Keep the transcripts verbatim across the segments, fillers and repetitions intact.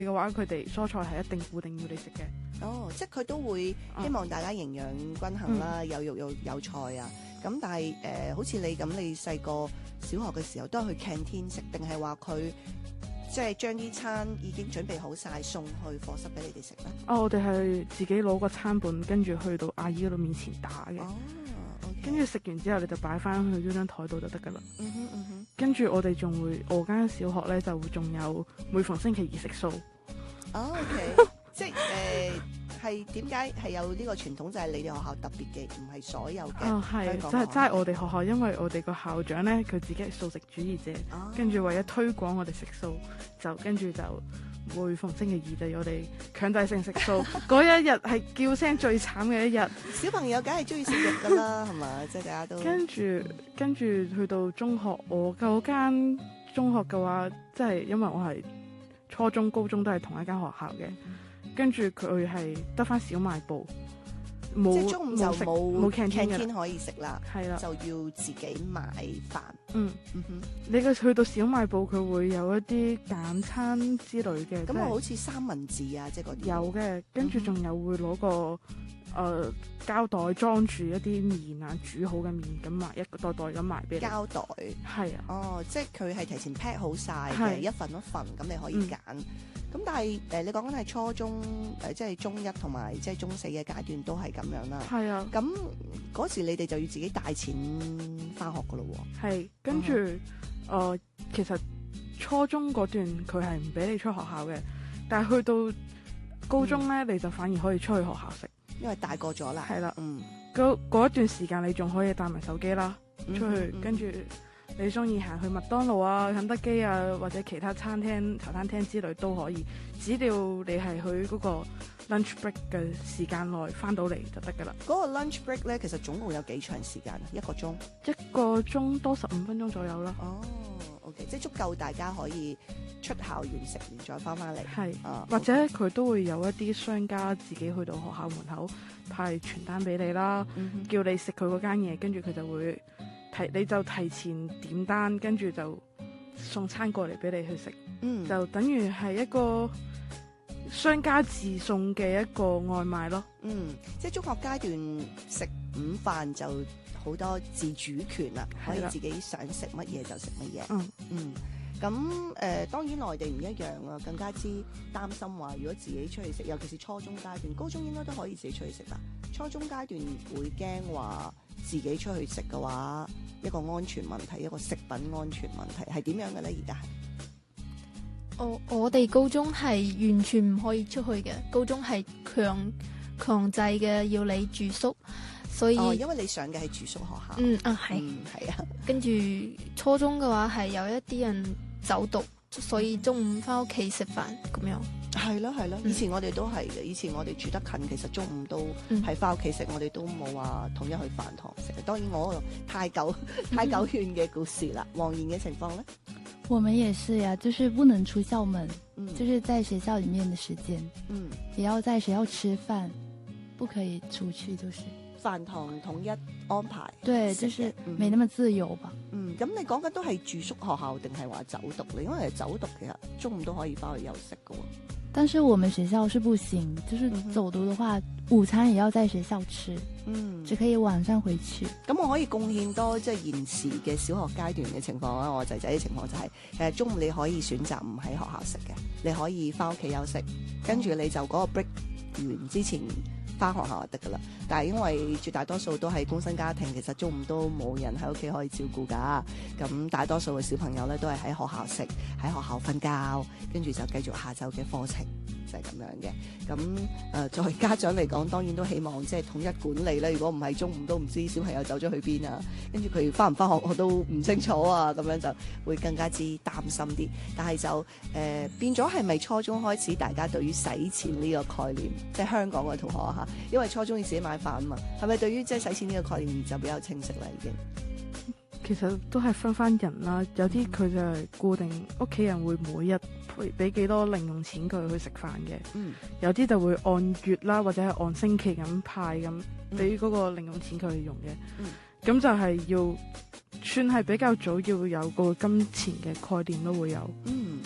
嘅話，佢哋蔬菜係一定固定要你食嘅。 哦，即係佢都會希望大家營養均衡啦，嗯、有肉有有菜啊。咁但係誒、呃，好似你咁，你細個小學嘅時候都係去 canteen 食，定係話佢即係將啲餐已經準備好晒送去課室俾你哋食咧？ 哦，我哋係自己攞個餐本，跟住去到阿姨嗰度面前打嘅。 哦， 跟住食完之後，你就擺翻去嗰張台度就得噶啦。 嗯哼嗯哼。 跟住我哋仲會，我間小學咧就會仲有每逢星期二食素。 哦 ，OK， 即係誒。呃係點解係有呢個傳統？就係、是、你哋學校特別嘅，唔係所有嘅。 哦，係，即係即係我哋學校，因為我哋個校長咧，佢自己係素食主義者，哦、跟住為咗推廣我哋食素，就跟住就每逢星期二就我哋強制性食素。嗰一日係叫聲最慘嘅一日。 小朋友梗係中意食肉噶啦，係嘛？即係大家都。跟住跟住去到中學，我嗰間中學嘅話，即係因為我係初中、高中都係同一間學校嘅。跟住佢係得翻小賣部，冇即係中午就冇冇 canteen 可以食啦，係啦，就要自己買飯。 嗯嗯哼，你嘅去到小賣部，佢會有一啲簡餐之類嘅， 咁我好似三文治啊，即係嗰啲有嘅。跟住仲有會攞個誒、呃、膠袋裝住一啲麵啊，煮好嘅麵咁賣一個袋袋咁賣俾你。膠袋係啊， 哦，即係佢係提前 pack 好晒嘅，一份一份咁你可以揀。嗯咁但係誒、呃，你講緊係初中誒、呃，即係中一同埋即係中四嘅階段都係咁樣啦。係啊。咁嗰時你哋就要自己帶錢翻學噶咯喎。係， 跟住誒、嗯呃，其實初中嗰段佢係唔俾你出學校嘅，但係去到高中咧，嗯、你就反而可以出去學校食， 因為大個咗啦。係啦，嗯。 嗰嗰一段時間你仲可以帶埋手機啦，出去、嗯嗯、跟住。你中意行去麥當勞啊、肯德基啊，或者其他餐廳、茶餐廳之類都可以，只要你係去嗰個 lunch break 嘅時間內翻到嚟就得噶啦。 嗰個 lunch break 咧，其實總共有幾長時間啊？一個鐘？ 一個鐘多十五分鐘左右啦。 哦 ，OK， 即係足夠大家可以出校園食完再翻翻嚟。係，啊， 或者佢都會有一啲商家自己去到學校門口派傳單俾你啦，嗯、叫你食佢嗰間嘢，跟住佢就會。提你就提前點單，跟住就送餐過嚟俾你去食，嗯，就等於係一個商家自送嘅一個外賣咯。 嗯，即係中學階段食午飯就好多自主權啦，可以自己想食乜嘢就食乜嘢。嗯嗯，咁誒、呃、當然內地唔一樣啊，更加之擔心話如果自己出去食，尤其是初中階段，高中應該都可以自己出去食啦。初中階段會驚話自己出去食嘅話，一個安全問題，一個食品安全問題係點樣嘅咧？而家我我哋高中係完全唔可以出去嘅，高中係強強制嘅要你住宿，所以、 哦、因為你上嘅係住宿學校。 嗯啊係， 係、嗯、啊。 跟住初中嘅話係有一啲人走讀，所以中午翻屋企食飯咁樣。 係咯係咯，以前我哋都係嘅。以前我哋住得近，其實中午都係翻屋企食，我哋都冇話統一去飯堂食。當然我太久太久遠嘅故事啦。黃妍嘅情況咧， 我們也是呀，就是不能出校門，嗯，就是在學校裏面的時間，嗯，也要在學校吃飯，不可以出去，就是飯堂統一安排。 對，就是沒那麼自由吧。 嗯，咁你講緊都係住宿學校定係話走讀咧？因為走讀其實中午都可以翻去休息噶。 但是我們學校是不行，就是走讀的話，嗯、午餐也要在學校吃，嗯，只可以晚上回去。 咁我可以貢獻多即係、就是、現時嘅小學階段嘅情況啦。我仔仔嘅情況就係、是，誒中午你可以選擇唔喺學校食嘅，你可以翻屋企休息，跟住你就嗰個 break 完之前翻學校就得噶啦。但係因為絕大多數都係工薪家庭，其實中午都冇人喺屋企可以照顧噶。咁大多數嘅小朋友咧都係喺學校食，喺學校瞓覺，跟住就繼續下晝嘅課程，就係、是、咁樣嘅。咁誒、呃、作為家長嚟講，當然都希望即係統一管理咧。如果唔係中午都唔知小朋友走咗去邊啊，跟住佢翻唔翻學我都唔清楚啊，咁樣就會更加之擔心啲。但係就誒、呃、變咗係咪初中開始大家對於使錢呢個概念，即係香港嘅同學嚇，因為初中要自己買飯啊嘛，係咪對於即係使錢呢個概念就比較清晰啦已經？ 其實都係分翻人啦，有啲佢就係固定屋企人會每日俾幾多零用錢佢去食飯嘅，嗯、有啲就會按月啦或者係按星期咁派咁俾嗰個零用錢佢去用嘅，咁、嗯、就係要算係比較早要有個金錢嘅概念都會有。 嗯，咁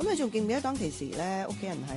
你仲記唔記得當其時咧，屋企人係